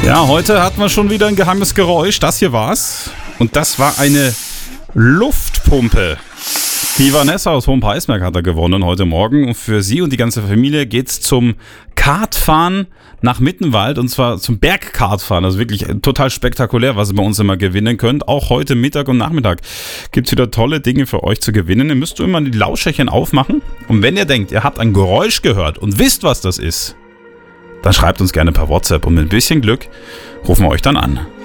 Ja, heute hatten wir schon wieder ein geheimes Geräusch. Das hier war's. Und das war eine Luftpumpe. Die Vanessa aus Hohenpeisberg hat da gewonnen heute Morgen. Und für sie und die ganze Familie geht's zum Kartfahren nach Mittenwald. Und zwar zum Bergkartfahren. Also wirklich total spektakulär, was ihr bei uns immer gewinnen könnt. Auch heute Mittag und Nachmittag gibt's wieder tolle Dinge für euch zu gewinnen. Ihr müsst immer die Lauscherchen aufmachen. Und wenn ihr denkt, ihr habt ein Geräusch gehört und wisst, was das ist, dann schreibt uns gerne per WhatsApp und mit ein bisschen Glück rufen wir euch dann an.